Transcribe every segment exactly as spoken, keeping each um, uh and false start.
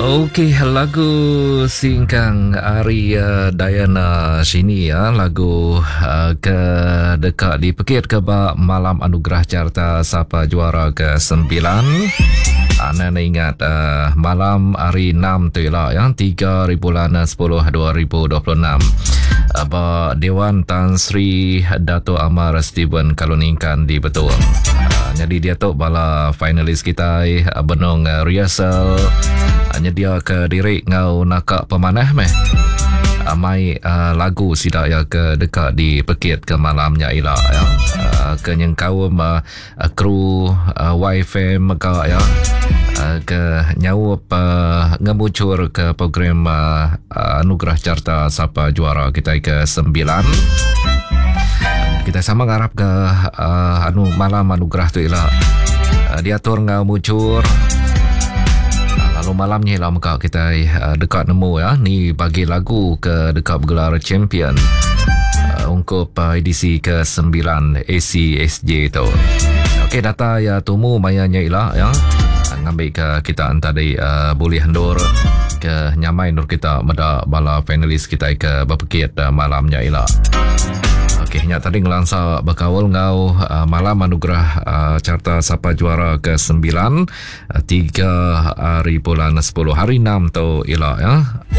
Okey, lagu singkang Arya Dayana sini ya, lagu uh, ke dekat di Pekit Kebak Malam Anugerah Carta Sapa Juara ke sembilan. Anda ingat uh, malam hari enam tu lah yang tiga bulan sepuluh dua ribu dua puluh enam. Aba Dewan Tan Sri Dato' Amar Stephen Kaluningkan di Betul. Uh, jadi dia tu bala finalis kita uh, benung uh, rehearsal. Hanya dia ke diri ngau nakak pemanah meh. Uh, mai uh, lagu sidak ya ke dekat di Pekit ke malamnya ila ya. Uh, ke yang kaum uh, uh, kru uh, Y F M ka ya. Uh, ke nyawap uh, ngemuncur ke program uh, uh, Anugerah Carta Sapa Juara kita ke sembilan. Kita sama ngarap ke uh, anu malam anugerah tu ialah uh, diatur ngau muncur. Uh, lalu malamnya lah muka kita uh, dekat nemu ya ni bagi lagu ke dekat bergelar champion uh, untuk uh, edisi ke sembilan A C S J tu. Okey, data ya tumu mayanya ialah ya ngambil ke kita antara uh, boleh hendur ke nyamai nur kita meda bala finalis kita ke berpekit uh, malamnya ialah. Okey, nya tadi ngelansa berkawal ngau uh, malam anugerah uh, Carta Sapa Juara ke sembilan uh, tiga hari bulan sepuluh hari enam tu ialah ya.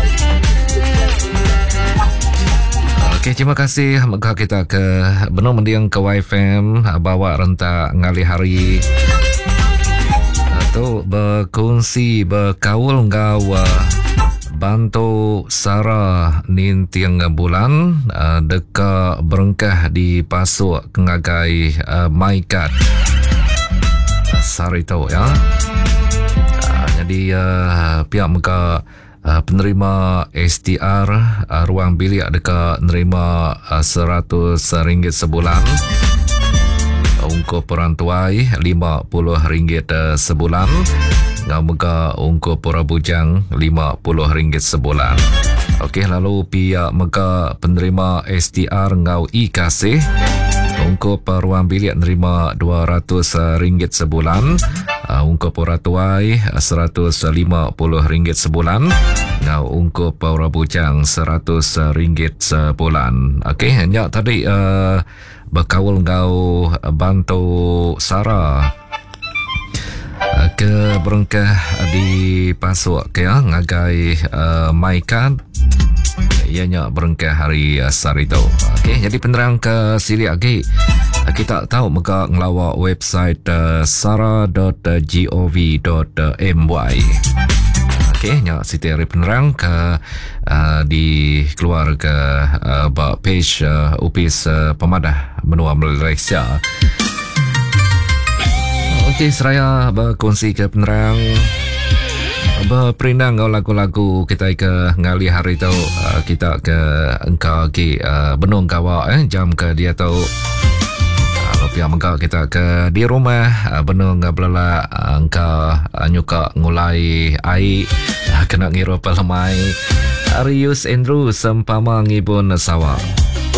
Okey, terima kasih mega kita ke benar mendiang ke Y F M uh, bawa rentak ngali hari tu berkongsi berkawal ngau uh, bantu Sarah nin tiang bulan uh, dekat berengkah di pasuk kengagai uh, Maikat sari tu ya. Uh, jadi uh, pihak muka uh, penerima S T R uh, ruang bilik dekat nerima uh, seratus ringgit sebulan. Ungkup perantuai lima puluh ringgit uh, sebulan. Ngau mega ungkup pura bujang lima puluh ringgit sebulan. Okey, lalu pihak mega penerima S T R ngau I kasih ungkup ruang bilik nerima dua ratus ringgit sebulan. Uh, ungkup pura tuai seratus lima puluh ringgit sebulan. Ngau ungkup pura bujang seratus ringgit sebulan. Okey, hanya tadi uh, berkawal ngau bantu Sarah ke berengkah di pasuk ke ya, ngagai uh, Maikat ianya berengkah hari uh, sari tu. Okey, jadi penerang ke sili lagi uh, kita tahu mega ngelawak website uh, sara dot gov dot my. Okey, nya siti hari penerang ke uh, di keluar ke uh, page uh, upis uh, pemadah benua Malaysia. Okey, seraya berkongsi ke penerang berperindang lagu-lagu kita ke ngali hari tu uh, kita ke engkau ke uh, benung kawa eh jam ke dia tu uh, pihak engkau kita ke di rumah uh, benung belala uh, engkau uh, nyuka ngulai air uh, kena ngiru pelemai Arius Andrew sempama ngibun sawa.